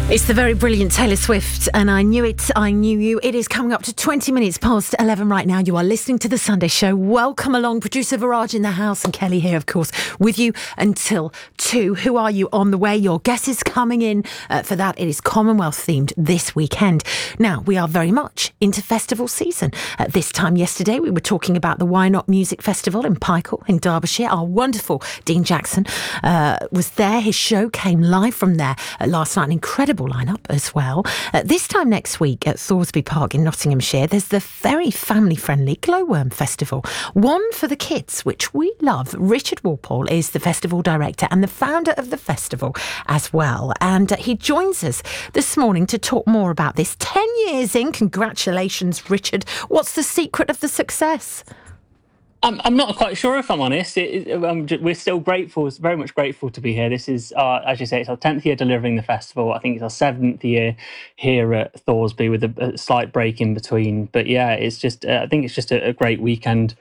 It's the very brilliant Taylor Swift, and I knew it, I knew you. It is coming up to 20 minutes past 11 right now. You are listening to The Sunday Show. Welcome along. Producer Viraj in the house, and Kelly here, of course, with you until 2. Who are you on the way? Your guest is coming in for that. It is Commonwealth themed this weekend. Now, we are very much into festival season. At this time yesterday, we were talking about the Why Not Music Festival in Pikehall in Derbyshire. Our wonderful Dean Jackson was there. His show came live from there last night. An incredible lineup as well. This time next week at Thoresby Park in Nottinghamshire, there's the very family-friendly Glowworm Festival. One for the kids, which we love. Richard Walpole is the festival director and the founder of the festival as well. And he joins us this morning to talk more about this. 10 years in. Congratulations, Richard. What's the secret of the success? I'm not quite sure, if I'm honest. We're still grateful, very much grateful to be here. This is, as you say, it's our 10th year delivering the festival. I think it's our 7th year here at Thoresby with a slight break in between. But yeah, it's just, I think it's just a great weekend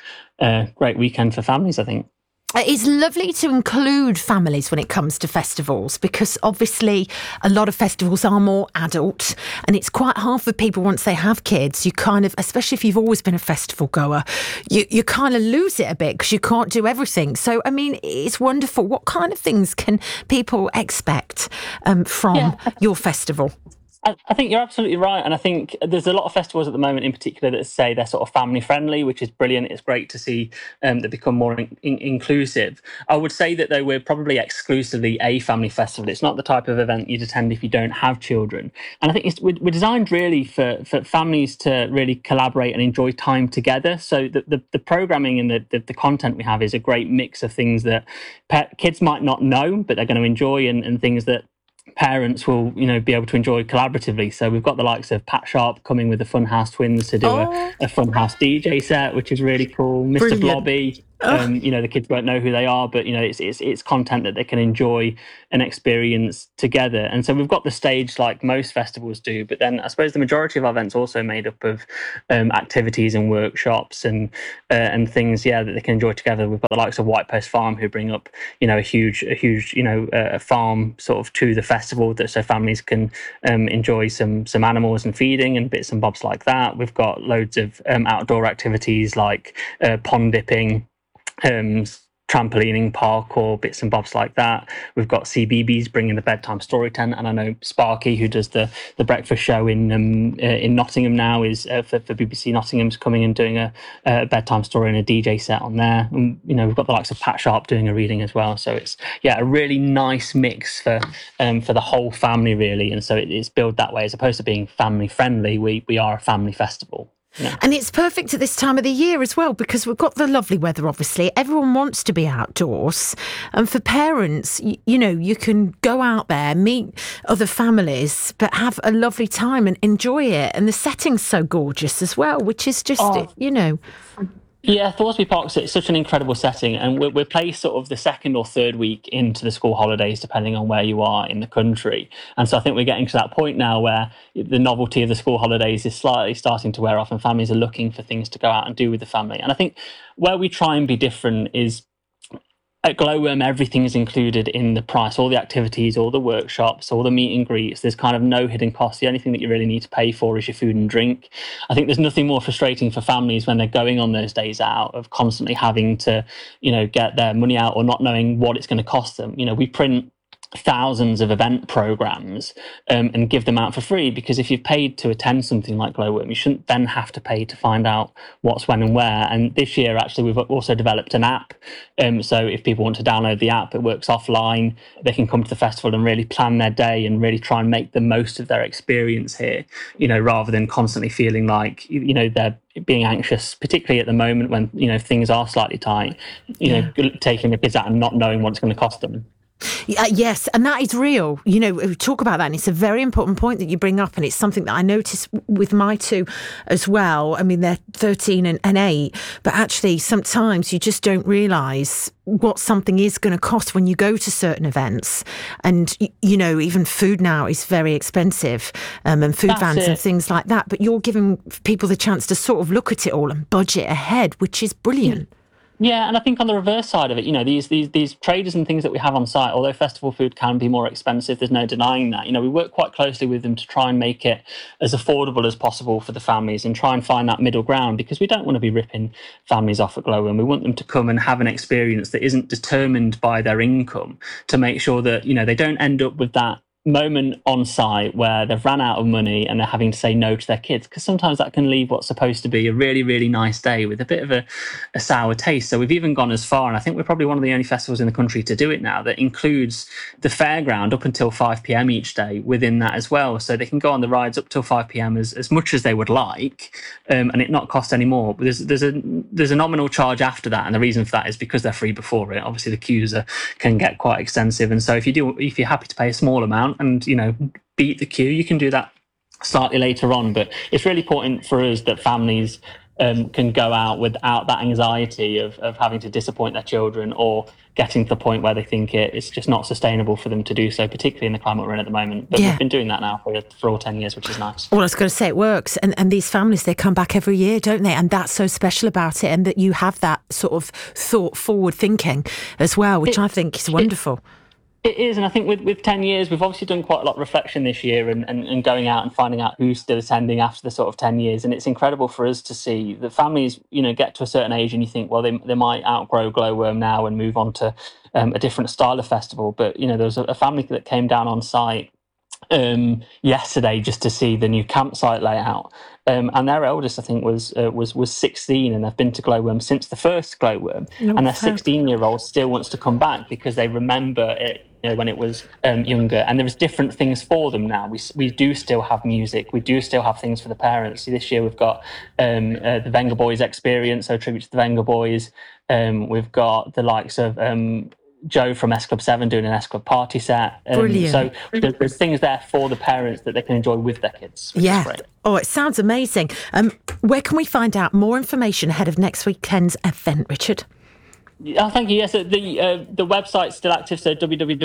for families, I think. It's lovely to include families when it comes to festivals, because obviously a lot of festivals are more adult, and it's quite hard for people once they have kids. You kind of, especially if you've always been a festival goer, you kind of lose it a bit because you can't do everything. So, I mean, it's wonderful. What kind of things can people expect from your festival? I think you're absolutely right. And I think there's a lot of festivals at the moment in particular that say they're sort of family friendly, which is brilliant. It's great to see that become more inclusive. I would say that though we're probably exclusively a family festival. It's not the type of event you'd attend if you don't have children. And I think we're designed really for families to really collaborate and enjoy time together. So the programming and the content we have is a great mix of things that kids might not know, but they're going to enjoy, and things that parents will, be able to enjoy collaboratively. So we've got the likes of Pat Sharp coming with the Funhouse Twins to do a Funhouse DJ set, which is really cool. Mr. Brilliant. Blobby. The kids won't know who they are, but it's content that they can enjoy and experience together. And so we've got the stage like most festivals do, but then I suppose the majority of our events also made up of activities and workshops and things, that they can enjoy together. We've got the likes of White Post Farm, who bring up a huge farm sort of to the festival, so families can enjoy some animals and feeding and bits and bobs like that. We've got loads of outdoor activities like pond dipping, trampolining, parkour, bits and bobs like that. We've got CBeebies bringing the bedtime story tent, and I know Sparky, who does the breakfast show in Nottingham now, is for BBC Nottingham's coming and doing a bedtime story and a DJ set on there. And we've got the likes of Pat Sharp doing a reading as well. So it's a really nice mix for the whole family really. And so it's built that way, as opposed to being family friendly. We are a family festival. Yeah. And it's perfect at this time of the year as well, because we've got the lovely weather, obviously. Everyone wants to be outdoors. And for parents, you can go out there, meet other families, but have a lovely time and enjoy it. And the setting's so gorgeous as well, which is just, Yeah, Thoresby Park's such an incredible setting, and we're placed sort of the second or third week into the school holidays, depending on where you are in the country. And so I think we're getting to that point now where the novelty of the school holidays is slightly starting to wear off, and families are looking for things to go out and do with the family. And I think where we try and be different is, at Glowworm, everything is included in the price, all the activities, all the workshops, all the meet and greets. There's kind of no hidden costs. The only thing that you really need to pay for is your food and drink. I think there's nothing more frustrating for families when they're going on those days out, of constantly having to, get their money out or not knowing what it's going to cost them. We print thousands of event programs and give them out for free, because if you've paid to attend something like Glowworm, you shouldn't then have to pay to find out what's when and where. And this year actually we've also developed an app, so if people want to download the app, it works offline. They can come to the festival and really plan their day and really try and make the most of their experience here, rather than constantly feeling like they're being anxious, particularly at the moment when things are slightly tight, taking the kids out and not knowing what it's going to cost them. Yes, and that is real. We talk about that, and it's a very important point that you bring up, and it's something that I notice with my two as well. I mean, they're 13 and 8, but actually sometimes you just don't realise what something is going to cost when you go to certain events. And, even food now is very expensive, and food vans and things like that. But you're giving people the chance to sort of look at it all and budget ahead, which is brilliant. Yeah, and I think on the reverse side of it, these traders and things that we have on site, although festival food can be more expensive, there's no denying that. We work quite closely with them to try and make it as affordable as possible for the families and try and find that middle ground, because we don't want to be ripping families off at Glowworm. We want them to come and have an experience that isn't determined by their income, to make sure that, they don't end up with that moment on site where they've ran out of money and they're having to say no to their kids, because sometimes that can leave what's supposed to be a really, really nice day with a bit of a sour taste. So we've even gone as far, and I think we're probably one of the only festivals in the country to do it now, that includes the fairground up until 5 p.m. each day within that as well, so they can go on the rides up till 5 p.m. as much as they would like, and it not cost any more. But there's a nominal charge after that, and the reason for that is because they're free before it. Obviously the queues can get quite extensive, and so if you're happy to pay a small amount and beat the queue, you can do that slightly later on. But it's really important for us that families can go out without that anxiety of having to disappoint their children, or getting to the point where they think it's just not sustainable for them to do so, particularly in the climate we're in at the moment. But we've been doing that now for all 10 years, which is nice. Well, I was going to say, it works. And these families, they come back every year, don't they? And that's so special about it, and that you have that sort of forward thinking as well, which I think is wonderful. It is, and I think with 10 years, we've obviously done quite a lot of reflection this year and going out and finding out who's still attending after the sort of 10 years. And it's incredible for us to see the families, get to a certain age and you think, well, they might outgrow Glowworm now and move on to a different style of festival. But, there was a family that came down on site yesterday just to see the new campsite layout. And their eldest, I think, was 16, and they've been to Glowworm since the first Glowworm. And their 16-year-old still wants to come back because they remember it, when it was younger. And there's different things for them now. We do still have music. We do still have things for the parents. This year we've got the Venga Boys experience, so tribute to the Venga Boys. We've got the likes of Joe from S Club 7 doing an S Club party set. Brilliant. So there's things there for the parents that they can enjoy with their kids. Yeah. Oh, it sounds amazing. Where can we find out more information ahead of next weekend's event, Richard? Oh, thank you. Yes, the website's still active, so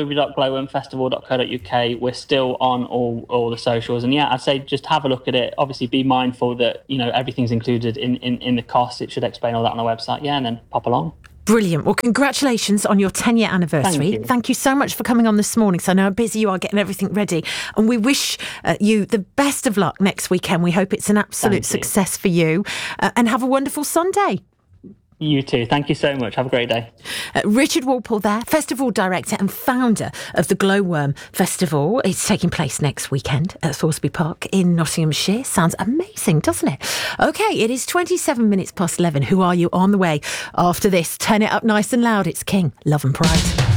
www.glowwormfestival.co.uk. We're still on all the socials, and I'd say just have a look at it. Obviously, be mindful that everything's included in the cost. It should explain all that on the website. And then pop along. Brilliant. Well, congratulations on your 10-year anniversary. Thank you so much for coming on this morning. So I know how busy you are getting everything ready. And we wish you the best of luck next weekend. We hope it's an absolute success for you. And have a wonderful Sunday. You too. Thank you so much. Have a great day. Richard Walpole there, Festival Director and founder of the Glowworm Festival. It's taking place next weekend at Thoresby Park in Nottinghamshire. Sounds amazing, doesn't it? OK, it is 27 minutes past 11. Who are you on the way? After this, turn it up nice and loud. It's King, Love and Pride.